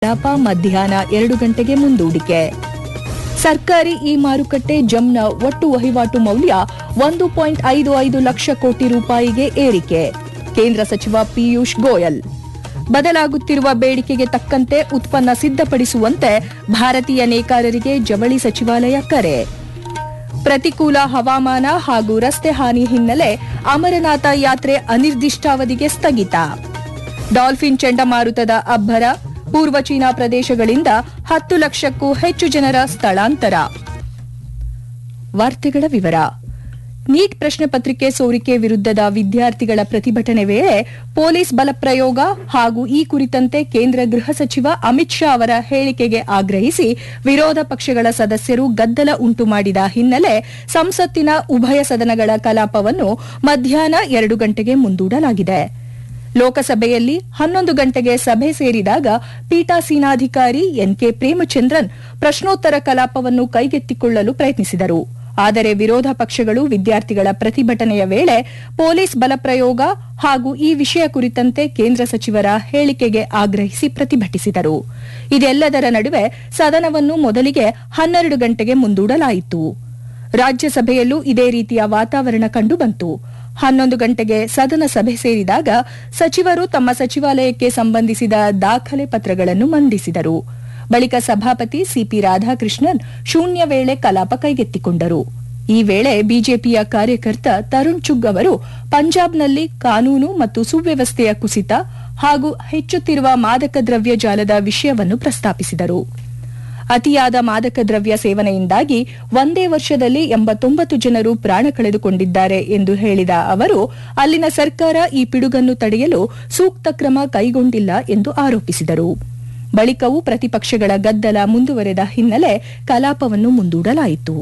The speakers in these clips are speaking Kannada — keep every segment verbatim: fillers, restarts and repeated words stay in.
ಕಲಾಪ ಮಧ್ಯಾಹ್ನ ಎರಡು ಗಂಟೆಗೆ ಮುಂದೂಡಿಕೆ. ಸರ್ಕಾರಿ ಇ ಮಾರುಕಟ್ಟೆ ಜಮ್ನ ಒಟ್ಟು ವಹಿವಾಟು ಮೌಲ್ಯ ಒಂದು ಪಾಯಿಂಟ್ ಐದು ಐದು ಲಕ್ಷ ಕೋಟಿ ರೂಪಾಯಿಗೆ ಏರಿಕೆ. ಕೇಂದ್ರ ಸಚಿವ ಪಿಯೂಷ್ ಗೋಯಲ್. ಬದಲಾಗುತ್ತಿರುವ ಬೇಡಿಕೆಗೆ ತಕ್ಕಂತೆ ಉತ್ಪನ್ನ ಸಿದ್ಧಪಡಿಸುವಂತೆ ಭಾರತೀಯ ನೇಕಾರರಿಗೆ ಜವಳಿ ಸಚಿವಾಲಯ ಕರೆ. ಪ್ರತಿಕೂಲ ಹವಾಮಾನ ಹಾಗೂ ರಸ್ತೆ ಹಾನಿ ಹಿನ್ನೆಲೆ ಅಮರನಾಥ ಯಾತ್ರೆ ಅನಿರ್ದಿಷ್ಟಾವಧಿಗೆ ಸ್ಥಗಿತ. ಡಾಲ್ಫಿನ್ ಚಂಡಮಾರುತದ ಅಬ್ಬರ, ಪೂರ್ವ ಚೀನಾ ಪ್ರದೇಶಗಳಿಂದ ಹತ್ತು ಲಕ್ಷಕ್ಕೂ ಹೆಚ್ಚು ಜನರ ಸ್ಥಳಾಂತರ. ವಾರ್ತೆಗಳ ವಿವರ. ನೀಟ್ ಪ್ರಶ್ನೆ ಪತ್ರಿಕೆ ಸೋರಿಕೆ ವಿರುದ್ಧದ ವಿದ್ಯಾರ್ಥಿಗಳ ಪ್ರತಿಭಟನೆ ವೇಳೆ ಪೊಲೀಸ್ ಬಲಪ್ರಯೋಗ ಹಾಗೂ ಈ ಕುರಿತಂತೆ ಕೇಂದ್ರ ಗೃಹ ಸಚಿವ ಅಮಿತ್ ಶಾ ಅವರ ಹೇಳಿಕೆಗೆ ಆಗ್ರಹಿಸಿ ವಿರೋಧ ಪಕ್ಷಗಳ ಸದಸ್ಯರು ಗದ್ದಲ ಉಂಟು ಮಾಡಿದ ಹಿನ್ನೆಲೆ ಸಂಸತ್ತಿನ ಉಭಯ ಸದನಗಳ ಕಲಾಪವನ್ನು ಮಧ್ಯಾಹ್ನ ಎರಡು ಗಂಟೆಗೆ ಮುಂದೂಡಲಾಗಿದೆ. ಲೋಕಸಭೆಯಲ್ಲಿ ಹನ್ನೊಂದು ಗಂಟೆಗೆ ಸಭೆ ಸೇರಿದಾಗ ಪೀಠಾಸೀನಾಧಿಕಾರಿ ಎನ್ಕೆ ಪ್ರೇಮಚಂದ್ರನ್ ಪ್ರಶ್ನೋತ್ತರ ಕಲಾಪವನ್ನು ಕೈಗೆತ್ತಿಕೊಳ್ಳಲು ಪ್ರಯತ್ನಿಸಿದರು. ಆದರೆ ವಿರೋಧ ಪಕ್ಷಗಳು ವಿದ್ಯಾರ್ಥಿಗಳ ಪ್ರತಿಭಟನೆಯ ವೇಳೆ ಪೊಲೀಸ್ ಬಲಪ್ರಯೋಗ ಹಾಗೂ ಈ ವಿಷಯ ಕುರಿತಂತೆ ಕೇಂದ್ರ ಸಚಿವರ ಹೇಳಿಕೆಗೆ ಆಗ್ರಹಿಸಿ ಪ್ರತಿಭಟಿಸಿದರು. ಇದೆಲ್ಲದರ ನಡುವೆ ಸದನವನ್ನು ಮೊದಲಿಗೆ ಹನ್ನೆರಡು ಗಂಟೆಗೆ ಮುಂದೂಡಲಾಯಿತು. ರಾಜ್ಯಸಭೆಯಲ್ಲೂ ಇದೇ ರೀತಿಯ ವಾತಾವರಣ ಕಂಡುಬಂತು. ಹನ್ನೊಂದು ಗಂಟೆಗೆ ಸದನ ಸಭೆ ಸೇರಿದಾಗ ಸಚಿವರು ತಮ್ಮ ಸಚಿವಾಲಯಕ್ಕೆ ಸಂಬಂಧಿಸಿದ ದಾಖಲೆ ಪತ್ರಗಳನ್ನು ಮಂಡಿಸಿದರು. ಬಳಿಕ ಸಭಾಪತಿ ಸಿಪಿ ರಾಧಾಕೃಷ್ಣನ್ ಶೂನ್ಯ ವೇಳೆ ಕಲಾಪ ಕೈಗೆತ್ತಿಕೊಂಡರು. ಈ ವೇಳೆ ಬಿಜೆಪಿಯ ಕಾರ್ಯಕರ್ತ ತರುಣ್ ಚುಗ್ ಅವರು ಪಂಜಾಬ್ನಲ್ಲಿ ಕಾನೂನು ಮತ್ತು ಸುವ್ಯವಸ್ಥೆಯ ಕುಸಿತ ಹಾಗೂ ಹೆಚ್ಚುತ್ತಿರುವ ಮಾದಕ ದ್ರವ್ಯ ಜಾಲದ ವಿಷಯವನ್ನು ಪ್ರಸ್ತಾಪಿಸಿದರು. ಅತಿಯಾದ ಮಾದಕ ದ್ರವ್ಯ ಸೇವನೆಯಿಂದಾಗಿ ಒಂದೇ ವರ್ಷದಲ್ಲಿ ಎಂಬತ್ತೊಂಬತ್ತು ಜನರು ಪ್ರಾಣ ಕಳೆದುಕೊಂಡಿದ್ದಾರೆ ಎಂದು ಹೇಳಿದ ಅವರು ಅಲ್ಲಿನ ಸರ್ಕಾರ ಈ ಪಿಡುಗನ್ನು ತಡೆಯಲು ಸೂಕ್ತ ಕ್ರಮ ಕೈಗೊಂಡಿಲ್ಲ ಎಂದು ಆರೋಪಿಸಿದರು. ಬಳಿಕವೂ ಪ್ರತಿಪಕ್ಷಗಳ ಗದ್ದಲ ಮುಂದುವರೆದ ಹಿನ್ನೆಲೆ ಕಲಾಪವನ್ನು ಮುಂದೂಡಲಾಯಿತು.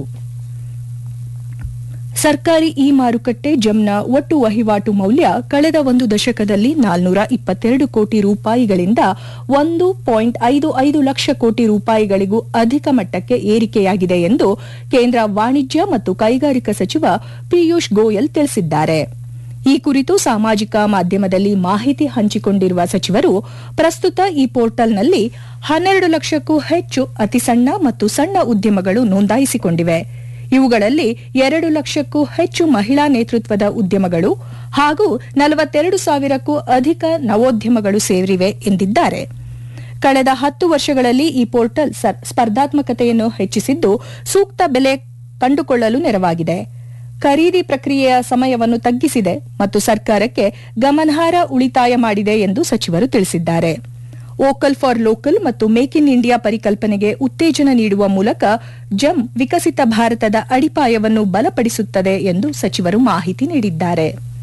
ಸರ್ಕಾರಿ ಇ ಮಾರುಕಟ್ಟೆ ಜಮ್ನ ಒಟ್ಟು ವಹಿವಾಟು ಮೌಲ್ಯ ಕಳೆದ ಒಂದು ದಶಕದಲ್ಲಿ ನಾಲ್ನೂರ ಇಪ್ಪತ್ತೆರಡು ಕೋಟಿ ರೂಪಾಯಿಗಳಿಂದ ಒಂದು ಪಾಯಿಂಟ್ ಐದು ಐದು ಲಕ್ಷ ಕೋಟಿ ರೂಪಾಯಿಗಳಿಗೂ ಅಧಿಕ ಮಟ್ಟಕ್ಕೆ ಏರಿಕೆಯಾಗಿದೆ ಎಂದು ಕೇಂದ್ರ ವಾಣಿಜ್ಯ ಮತ್ತು ಕೈಗಾರಿಕಾ ಸಚಿವ ಪಿಯೂಷ್ ಗೋಯಲ್ ತಿಳಿಸಿದ್ದಾರೆ. ಈ ಕುರಿತು ಸಾಮಾಜಿಕ ಮಾಧ್ಯಮದಲ್ಲಿ ಮಾಹಿತಿ ಹಂಚಿಕೊಂಡಿರುವ ಸಚಿವರು ಪ್ರಸ್ತುತ ಈ ಪೋರ್ಟಲ್ನಲ್ಲಿ ಹನ್ನೆರಡು ಲಕ್ಷಕ್ಕೂ ಹೆಚ್ಚು ಅತಿಸಣ್ಣ ಮತ್ತು ಸಣ್ಣ ಉದ್ಯಮಗಳು ನೋಂದಾಯಿಸಿಕೊಂಡಿವೆ. ಇವುಗಳಲ್ಲಿ ಎರಡು ಲಕ್ಷಕ್ಕೂ ಹೆಚ್ಚು ಮಹಿಳಾ ನೇತೃತ್ವದ ಉದ್ಯಮಗಳು ಹಾಗೂ ನಲವತ್ತೆರಡು ಸಾವಿರಕ್ಕೂ ಅಧಿಕ ನವೋದ್ಯಮಗಳು ಸೇರಿವೆ ಎಂದಿದ್ದಾರೆ. ಕಳೆದ ಹತ್ತು ವರ್ಷಗಳಲ್ಲಿ ಈ ಪೋರ್ಟಲ್ ಸ್ಪರ್ಧಾತ್ಮಕತೆಯನ್ನು ಹೆಚ್ಚಿಸಿದ್ದು ಸೂಕ್ತ ಬೆಲೆ ಕಂಡುಕೊಳ್ಳಲು ನೆರವಾಗಿದೆ. ಖರೀದಿ ಪ್ರಕ್ರಿಯೆಯ ಸಮಯವನ್ನು ತಗ್ಗಿಸಿದೆ ಮತ್ತು ಸರ್ಕಾರಕ್ಕೆ ಗಮನಾರ್ಹ ಉಳಿತಾಯ ಮಾಡಿದೆ ಎಂದು ಸಚಿವರು ತಿಳಿಸಿದ್ದಾರೆ. ವೋಕಲ್ ಫಾರ್ ಲೋಕಲ್ ಮತ್ತು ಮೇಕ್ ಇನ್ ಇಂಡಿಯಾ ಪರಿಕಲ್ಪನೆಗೆ ಉತ್ತೇಜನ ನೀಡುವ ಮೂಲಕ ಜಮ್ ವಿಕಸಿತ ಭಾರತದ ಅಡಿಪಾಯವನ್ನು ಬಲಪಡಿಸುತ್ತದೆ ಎಂದು ಸಚಿವರು ಮಾಹಿತಿ ನೀಡಿದ್ದಾರೆ.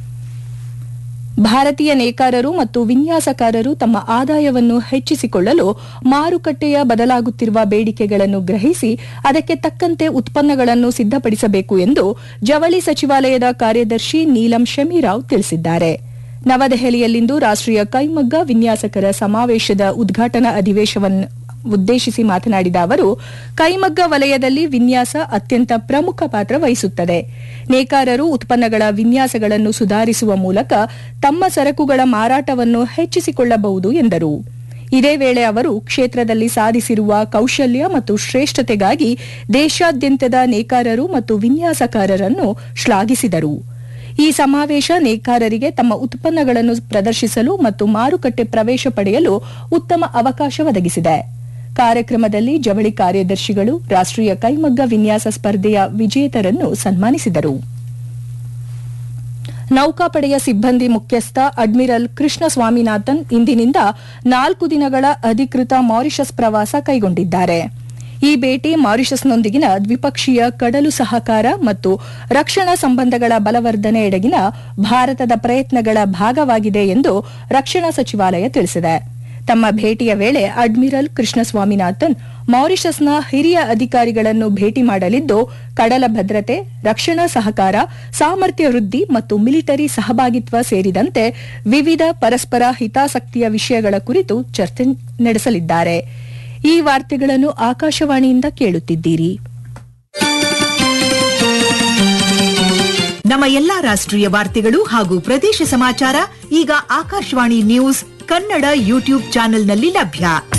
ಭಾರತೀಯ ನೇಕಾರರು ಮತ್ತು ವಿನ್ಯಾಸಕಾರರು ತಮ್ಮ ಆದಾಯವನ್ನು ಹೆಚ್ಚಿಸಿಕೊಳ್ಳಲು ಮಾರುಕಟ್ಟೆಯ ಬದಲಾಗುತ್ತಿರುವ ಬೇಡಿಕೆಗಳನ್ನು ಗ್ರಹಿಸಿ ಅದಕ್ಕೆ ತಕ್ಕಂತೆ ಉತ್ಪನ್ನಗಳನ್ನು ಸಿದ್ಧಪಡಿಸಬೇಕು ಎಂದು ಜವಳಿ ಸಚಿವಾಲಯದ ಕಾರ್ಯದರ್ಶಿ ನೀಲಂ ಶಮೀರಾವ್ ತಿಳಿಸಿದ್ದಾರೆ. ನವದೆಹಲಿಯಲ್ಲಿಂದು ರಾಷ್ಟೀಯ ಕೈಮಗ್ಗ ವಿನ್ಯಾಸಕರ ಸಮಾವೇಶದ ಉದ್ಘಾಟನಾ ಅಧಿವೇಶನವನ್ನು ಉದ್ದೇಶಿಸಿ ಮಾತನಾಡಿದ ಅವರು, ಕೈಮಗ್ಗ ವಲಯದಲ್ಲಿ ವಿನ್ಯಾಸ ಅತ್ಯಂತ ಪ್ರಮುಖ ಪಾತ್ರ ವಹಿಸುತ್ತದೆ. ನೇಕಾರರು ಉತ್ಪನ್ನಗಳ ವಿನ್ಯಾಸಗಳನ್ನು ಸುಧಾರಿಸುವ ಮೂಲಕ ತಮ್ಮ ಸರಕುಗಳ ಮಾರಾಟವನ್ನು ಹೆಚ್ಚಿಸಿಕೊಳ್ಳಬಹುದು ಎಂದರು. ಇದೇ ವೇಳೆ ಅವರು ಕ್ಷೇತ್ರದಲ್ಲಿ ಸಾಧಿಸಿರುವ ಕೌಶಲ್ಯ ಮತ್ತು ಶ್ರೇಷ್ಠತೆಗಾಗಿ ದೇಶಾದ್ಯಂತದ ನೇಕಾರರು ಮತ್ತು ವಿನ್ಯಾಸಕಾರರನ್ನು ಶ್ಲಾಘಿಸಿದರು. ಈ ಸಮಾವೇಶ ನೇಕಾರರಿಗೆ ತಮ್ಮ ಉತ್ಪನ್ನಗಳನ್ನು ಪ್ರದರ್ಶಿಸಲು ಮತ್ತು ಮಾರುಕಟ್ಟೆ ಪ್ರವೇಶ ಪಡೆಯಲು ಉತ್ತಮ ಅವಕಾಶ ಒದಗಿಸಿದೆ. ಕಾರ್ಯಕ್ರಮದಲ್ಲಿ ಜವಳಿ ಕಾರ್ಯದರ್ಶಿಗಳು ರಾಷ್ಟೀಯ ಕೈಮಗ್ಗ ವಿನ್ಯಾಸ ಸ್ಪರ್ಧೆಯ ವಿಜೇತರನ್ನು ಸನ್ಮಾನಿಸಿದರು. ನೌಕಾಪಡೆಯ ಸಿಬ್ಬಂದಿ ಮುಖ್ಯಸ್ಥ ಅಡ್ಮಿರಲ್ ಕೃಷ್ಣ ಸ್ವಾಮಿನಾಥನ್ ಇಂದಿನಿಂದ ನಾಲ್ಕು ದಿನಗಳ ಅಧಿಕೃತ ಮಾರಿಷಸ್ ಪ್ರವಾಸ ಕೈಗೊಂಡಿದ್ದಾರೆ. ಈ ಭೇಟಿ ಮಾರಿಷಸ್ನೊಂದಿಗಿನ ದ್ವಿಪಕ್ಷೀಯ ಕಡಲು ಸಹಕಾರ ಮತ್ತು ರಕ್ಷಣಾ ಸಂಬಂಧಗಳ ಬಲವರ್ಧನೆಯೆಡೆಗಿನ ಭಾರತದ ಪ್ರಯತ್ನಗಳ ಭಾಗವಾಗಿದೆ ಎಂದು ರಕ್ಷಣಾ ಸಚಿವಾಲಯ ತಿಳಿಸಿದೆ. ತಮ್ಮ ಭೇಟಿಯ ವೇಳೆ ಅಡ್ಮಿರಲ್ ಕೃಷ್ಣ ಸ್ವಾಮಿನಾಥನ್ ಮಾರಿಷಸ್ನ ಹಿರಿಯ ಅಧಿಕಾರಿಗಳನ್ನು ಭೇಟಿ ಮಾಡಲಿದ್ದು ಕಡಲ ಭದ್ರತೆ, ರಕ್ಷಣಾ ಸಹಕಾರ, ಸಾಮರ್ಥ್ಯ ವೃದ್ಧಿ ಮತ್ತು ಮಿಲಿಟರಿ ಸಹಭಾಗಿತ್ವ ಸೇರಿದಂತೆ ವಿವಿಧ ಪರಸ್ಪರ ಹಿತಾಸಕ್ತಿಯ ವಿಷಯಗಳ ಕುರಿತು ಚರ್ಚೆ ನಡೆಸಲಿದ್ದಾರೆ. ಈ ವಾರ್ತೆಗಳನ್ನು ಆಕಾಶವಾಣಿಯಿಂದ ಕೇಳುತ್ತಿದ್ದೀರಿ. ನಮ್ಮ ಎಲ್ಲಾ ರಾಷ್ಟ್ರೀಯ ವಾರ್ತೆಗಳು ಹಾಗೂ ಪ್ರದೇಶ ಸಮಾಚಾರ ಈಗ ಆಕಾಶವಾಣಿ ನ್ಯೂಸ್ ಕನ್ನಡ ಯೂಟ್ಯೂಬ್ ಚಾನೆಲ್ನಲ್ಲಿ ಲಭ್ಯ.